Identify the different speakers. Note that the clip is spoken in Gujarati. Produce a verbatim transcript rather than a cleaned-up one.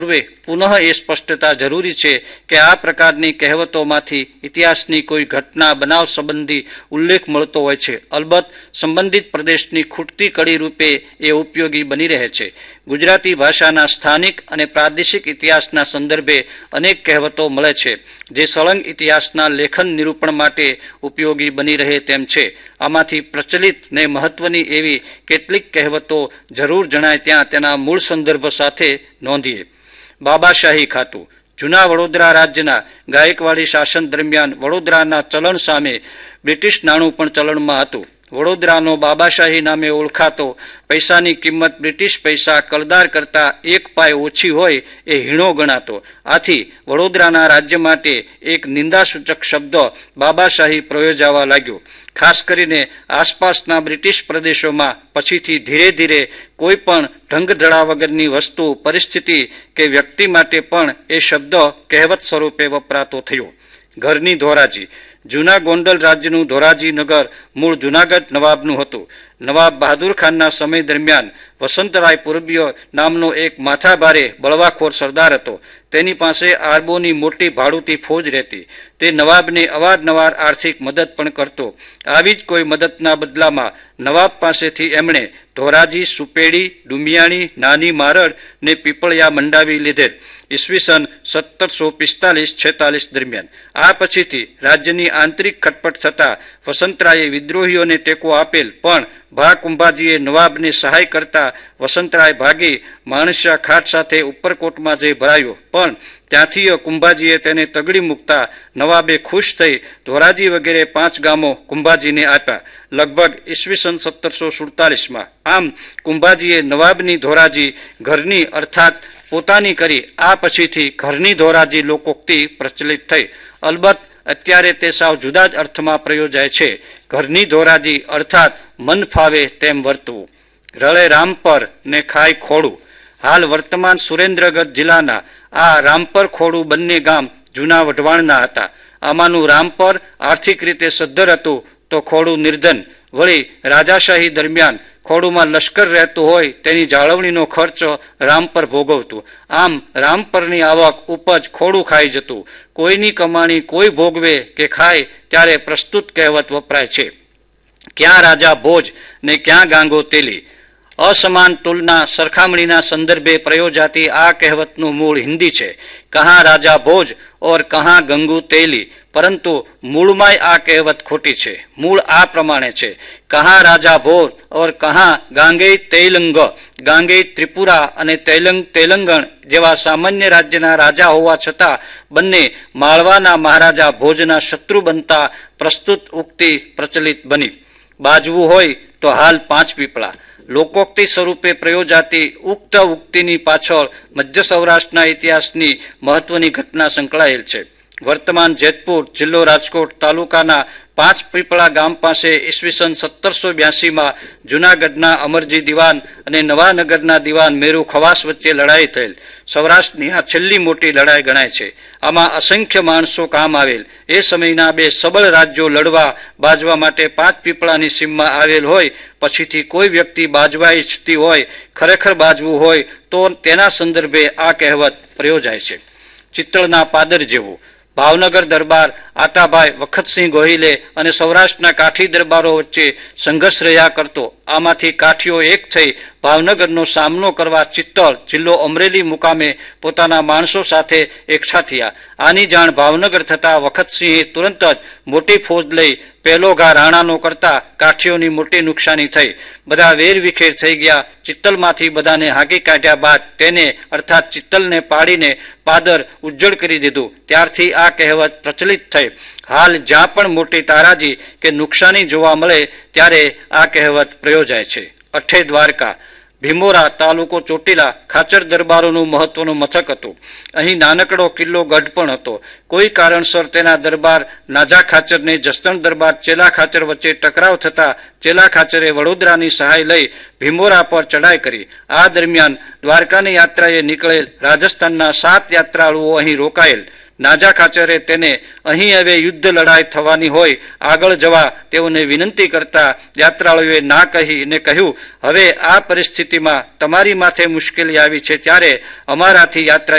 Speaker 1: પૂર્વે પુનઃ એ સ્પષ્ટતા જરૂરી છે કે આ પ્રકારની કહેવતોમાંથી ઇતિહાસની કોઈ ઘટના બનાવ સંબંધી ઉલ્લેખ મળતો હોય છે. અલબત્ત સંબંધિત પ્રદેશની ખૂટતી કડી રૂપે એ ઉપયોગી બની રહે છે. ગુજરાતી ભાષાના સ્થાનિક અને પ્રાદેશિક ઇતિહાસના સંદર્ભે અનેક કહેવતો મળે છે જે સળંગ ઇતિહાસના લેખન નિરૂપણ માટે ઉપયોગી બની રહે તેમ છે. આમાંથી પ્રચલિત ને મહત્વની એવી કેટલીક કહેવતો જરૂર જણાય ત્યાં તેના મૂળ સંદર્ભ સાથે નોંધીએ. બાબાશાહી ખાતું. જૂના વડોદરા રાજ્યના ગાયકવાડી શાસન દરમિયાન વડોદરાના ચલણ સામે બ્રિટિશ નાણું પણ ચલણમાં હતું. વડોદરાનો બાબાશાહી નામે ઓળખાતો પૈસાની કિંમત બ્રિટિશ પૈસા કલદાર કરતાં એક પાય ઓછી હોય એ હીણો ગણાતો. આથી વડોદરાના રાજ્ય માટે એક નિંદાસૂચક શબ્દ બાબાશાહી પ્રયોજાવા લાગ્યો. ખાસ કરીને આસપાસના બ્રિટિશ પ્રદેશોમાં પછીથી ધીરે ધીરે કોઈ પણ ઢંગધડા વગરની વસ્તુ, પરિસ્થિતિ કે વ્યક્તિ માટે પણ એ શબ્દ કહેવત સ્વરૂપે વપરાતો થયો. ઘરની ધોરાજી. જૂના ગોંડલ રાજ્યનું ધોરાજી નગર મૂળ જૂનાગઢ નવાબનું હતું. નવાબ બહાદુર ખાનના સમય દરમિયાન વસંતરાય પૂર્બીય નામનો એક માથાભારે બળવાખોર સરદાર હતો. તેની પાસે આરબોની મોટી ભાડુતી ફોજ રહેતી. તે નવાબને અવારનવાર આર્થિક મદદ પણ કરતો. આવી જ કોઈ મદદના બદલામાં નવાબ પાસેથી એમણે ધોરાજી, સુપેડી, ડુમિયાણી, નાની મારડ ને પીપળિયા મંડાવી લીધેલ ઈસવીસન સત્તરસો પિસ્તાલીસ છેતાલીસ દરમિયાન. આ પછીથી રાજ્યની આંતરિક ખટપટ થતાં વસંતરાયે વિદ્રોહીઓને ટેકો આપેલ, પણ ભા કુંભાજીએ નવાબને સહાય કરતા વસંતરાય ભાગી માણસ્યા ખાટ સાથે ઉપરકોટમાં જઈ ભરાયો. પણ ત્યાંથી કુંભાજીએ તેને તગડી મૂકતા નવાબે ખુશ થઈ ધોરાજી વગેરે પાંચ ગામો કુંભાજીને આપ્યા, લગભગ ઈસવીસન સત્તરસો સુડતાલીસમાં. આમ કુંભાજીએ નવાબની ધોરાજી ઘરની અર્થાત પોતાની કરી. આ પછીથી ઘરની ધોરાજી લોકોક્તિ પ્રચલિત થઈ. અલબત્ત અત્યારે તે સાવ જુદા જ અર્થમાં પ્રયોજાય છે. ઘરની ધોરાજી અર્થાત મન ફાવે તેમ વર્તવું. રળે રામપર ને ખાય ખોડું. હાલ વર્તમાન સુરેન્દ્રગઢ જિલ્લાના આ રામપર ખોડું બંને ગામ જૂના વઢવાણના હતા. આમાંનું રામપર આર્થિક રીતે સદ્ધર હતું તો ખોડું નિર્ધન. વળી રાજાશાહી દરમિયાન ખોડુમાં લશ્કર રહેતું હોય તેની જાળવણીનો ખર્ચ રામપર ભોગવતું. આમ રામપરની આવક ઉપજ ખોડું ખાઈ જતું. કોઈની કમાણી કોઈ ભોગવે કે ખાય ત્યારે પ્રસ્તુત કહેવત વપરાય છે, ક્યાં રાજા ભોજ ને ક્યાં ગાંગો તેલી. અસમાન તુલના સરખામણીના સંદર્ભે પ્રયોજાતી આ કહેવતનું મૂળ હિન્દી છે, કહાં રાજા ભોજ ઓર કહાં ગંગુ તેલી. પરંતુ મૂળમાંય આ કહેવત ખોટી છે. મૂળ આ પ્રમાણે છે, કહાં રાજા ભોજ ઓર કહાં ગાંગેય તૈલંગ. ગાંગેય ત્રિપુરા અને તૈલંગ તેલંગણ જેવા સામાન્ય રાજ્યના રાજા હોવા છતાં બંને માળવાના મહારાજા ભોજના શત્રુ બનતા પ્રસ્તુત ઉક્તિ પ્રચલિત બની. બાજવું હોય તો હાલ પાંચ પીપળા. લોકોક્તિ સ્વરૂપે પ્રયોજાતી ઉક્ત ઉક્તિની પાછળ મધ્ય સૌરાષ્ટ્રના ઇતિહાસની મહત્વની ઘટના સંકળાયેલ છે. વર્તમાન જેતપુર, જિલ્લો રાજકોટ તાલુકાના પાંચ પીપળા ગામ પાસે ઈસવીસન સત્તરસો બ્યાસીમાં જૂનાગઢના અમરજી દિવાન અને નવાનગરના દિવાન મેરુ ખવાસ વચ્ચે લડાઈ થયેલ. સૌરાષ્ટ્રની આ છેલ્લી મોટી લડાઈ ગણાય છે. આમાં અસંખ્ય માણસો કામ આવેલ. એ સમયના બે સબળ રાજ્યો લડવા બાજવા માટે પાંચ પીપળાની સીમમાં આવેલ હોય. પછીથી કોઈ વ્યક્તિ બાજવા ઈચ્છતી હોય, ખરેખર બાજવું હોય તો તેના સંદર્ભે આ કહેવત પ્રયોજાય છે. ચિત્તળના પાદર જેવું. ભાવનગર દરબાર આતાભાઈ વખતસિંહ ગોહિલે અને સૌરાષ્ટ્રના કાઠી દરબારો વચ્ચે સંઘર્ષ રહ્યા કરતો. આમાંથી કાઠીઓ એક થઈ ભાવનગરનો સામનો કરવા ચિત્તળ, જિલ્લો અમરેલી મુકામે પોતાના માણસો સાથે એકઠા થયા. આની જાણ ભાવનગર થતાં વખતસિંહે તુરંત જ મોટી ફોજ લઈ પહેલો ઘા રાણાનો કરતા કાઠીઓની મોટી નુકસાની થઈ. બધા વેરવિખેર થઈ ગયા. ચિત્તલમાંથી બધાને હાંકી કાઢ્યા બાદ તેને અર્થાત ચિત્તલને પાડીને પાદર ઉજ્જડ કરી દીધું. ત્યારથી આ કહેવત પ્રચલિત થઈ. હાલ જ્યાં પણ મોટી તારાજી કે નુકસાની જોવા મળે ત્યારે આ કહેવત પ્રયોજાય છે. અઠે દ્વારકા. ભીમોરા તાલુકો ચોટીલા ખાચર દરબારોનું મહત્વનું મથક હતું. અહીં નાનકડો કિલ્લો ગઢ પણ હતો. કોઈ કારણસર તેના દરબાર નાજા ખાચરને જસદણ દરબાર ચેલા ખાચર વચ્ચે ટકરાવ થતા ચેલા ખાચરે વડોદરાની સહાય લઈ ભીમોરા પર ચડાઈ કરી. આ દરમિયાન દ્વારકાની યાત્રાએ નીકળેલ રાજસ્થાનના સાત યાત્રાળુઓ અહીં રોકાયેલ. નાજા ખાચરે તેને અહીં હવે યુદ્ધ લડાઈ થવાની હોય આગળ જવા તેઓને વિનંતી કરતા યાત્રાળુઓએ ના કહીને કહ્યું, હવે આ પરિસ્થિતિમાં તમારી માથે મુશ્કેલી આવી છે ત્યારે અમારાથી યાત્રા